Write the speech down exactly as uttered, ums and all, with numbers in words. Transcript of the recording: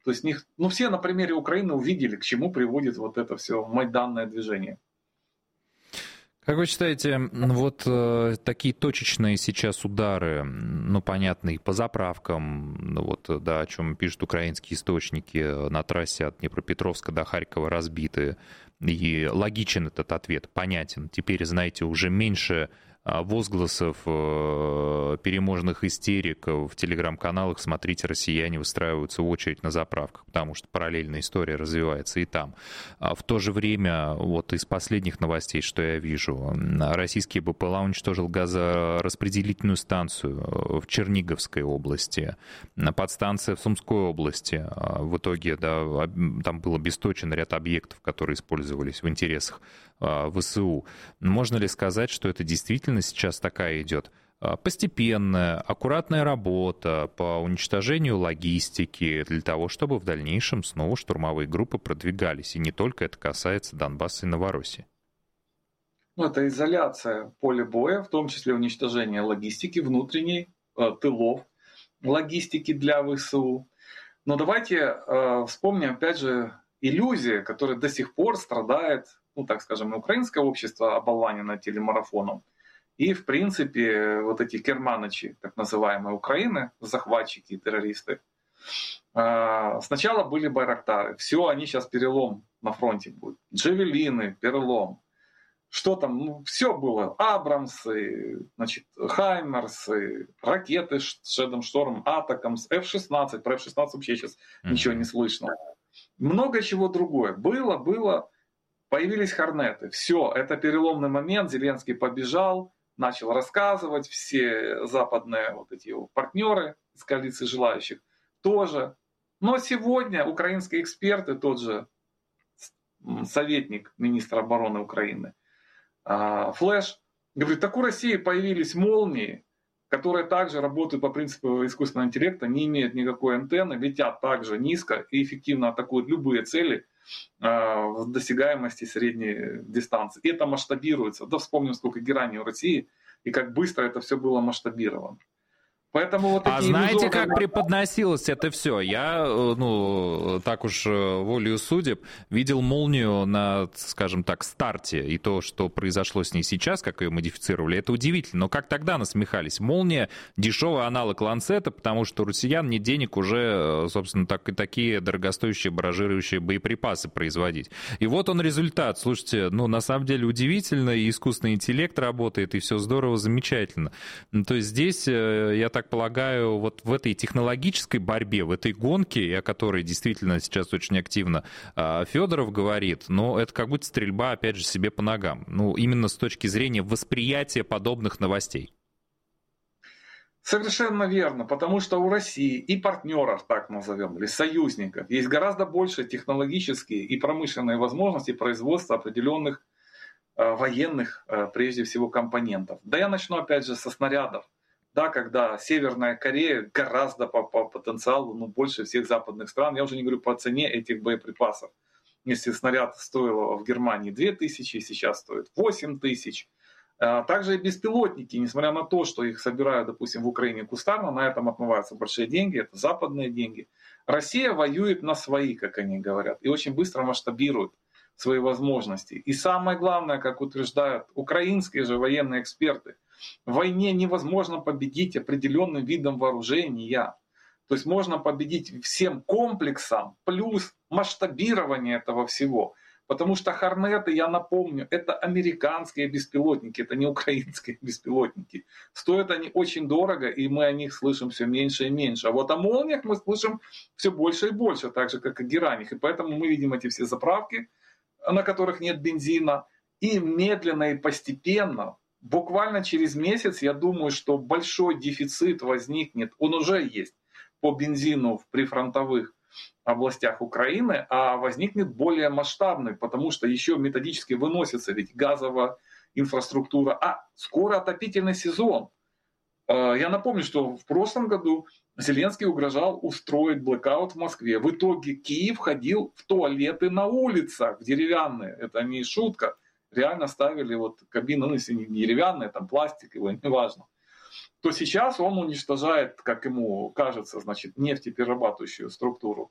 То есть них, ну, все на примере Украины увидели, к чему приводит вот это все майданное движение. Как вы считаете, вот э, такие точечные сейчас удары, ну, понятно, и по заправкам, ну, вот, да, о чем пишут украинские источники, на трассе от Днепропетровска до Харькова разбиты, и логичен этот ответ, понятен. Теперь, знаете, уже меньше возгласов, переможных истерик в телеграм-каналах, смотрите, россияне выстраиваются в очередь на заправках, потому что параллельная история развивается и там. В то же время, вот из последних новостей, что я вижу, российский БПЛА уничтожил газораспределительную станцию в Черниговской области, подстанция в Сумской области. В итоге, да, там был обесточен ряд объектов, которые использовались в интересах ВСУ. Можно ли сказать, что это действительно сейчас такая идет постепенная, аккуратная работа по уничтожению логистики для того, чтобы в дальнейшем снова штурмовые группы продвигались? И не только это касается Донбасса и Новороссии. Ну, это изоляция поля боя, в том числе уничтожение логистики внутренней, тылов, логистики для ВСУ. Но давайте э, вспомним, опять же, иллюзия, которая до сих пор страдает, ну, так скажем, и украинское общество оболванено телемарафоном. И, в принципе, вот эти керманычи, так называемые Украины, захватчики и террористы, э, сначала были байрактары. Все, они сейчас перелом на фронте будут. Джавелины, перелом. Что там? Ну, все было. Абрамсы, значит, Хаймерсы, ракеты с Шедом Штормом, Атакамс, эф шестнадцать. Про эф шестнадцать вообще сейчас mm-hmm. ничего не слышно. Много чего другое. Было, было. Появились Хорнеты. Все, это переломный момент. Зеленский побежал, начал рассказывать. Все западные вот эти партнеры из коалиции желающих тоже. Но сегодня украинские эксперты, тот же советник министра обороны Украины, Флэш, говорит, так у России появились молнии, которые также работают по принципу искусственного интеллекта, не имеют никакой антенны, летят также низко и эффективно атакуют любые цели в досягаемости средней дистанции. И это масштабируется. Да вспомним, сколько гераний у России и как быстро это все было масштабировано. Поэтому вот а знаете, иллюзорные... как преподносилось это все? Я, ну, так уж волею судеб, видел молнию на, скажем так, старте. И то, что произошло с ней сейчас, как ее модифицировали, это удивительно. Но как тогда насмехались? Молния — дешевый аналог Ланцета, потому что у россиян нет денег уже, собственно, так, и такие дорогостоящие баражирующие боеприпасы производить. И вот он результат. Слушайте, ну, на самом деле удивительно, и искусственный интеллект работает, и все здорово, замечательно. То есть здесь, я так полагаю, вот в этой технологической борьбе, в этой гонке, о которой действительно сейчас очень активно Федоров говорит, но это как будто стрельба, опять же, себе по ногам. Ну, именно с точки зрения восприятия подобных новостей. Совершенно верно, потому что у России и партнеров, так назовем, или союзников, есть гораздо больше технологические и промышленные возможности производства определенных военных, прежде всего, компонентов. Да я начну, опять же, со снарядов. Да, когда Северная Корея гораздо по, по потенциалу, ну, больше всех западных стран. Я уже не говорю по цене этих боеприпасов. Если снаряд стоил в Германии две тысячи, сейчас стоит восемь тысяч. Также и беспилотники, несмотря на то, что их собирают, допустим, в Украине кустарно, на этом отмываются большие деньги, это западные деньги. Россия воюет на свои, как они говорят, и очень быстро масштабирует свои возможности. И самое главное, как утверждают украинские же военные эксперты, в войне невозможно победить определенным видом вооружения. То есть можно победить всем комплексом плюс масштабирование этого всего. Потому что Хорнеты, я напомню, это американские беспилотники, это не украинские беспилотники. Стоят они очень дорого, и мы о них слышим все меньше и меньше. А вот о молниях мы слышим все больше и больше, так же как и о гераниях. И поэтому мы видим эти все заправки, на которых нет бензина. И медленно и постепенно, буквально через месяц, я думаю, что большой дефицит возникнет, он уже есть по бензину в прифронтовых областях Украины, а возникнет более масштабный, потому что еще методически выносится ведь газовая инфраструктура. А скоро отопительный сезон. Я напомню, что в прошлом году Зеленский угрожал устроить блэкаут в Москве. В итоге Киев ходил в туалеты на улицах, деревянные. Это не шутка. Реально ставили вот кабины, ну если не деревянные, там пластик, его неважно. То сейчас он уничтожает, как ему кажется, значит, нефтеперерабатывающую структуру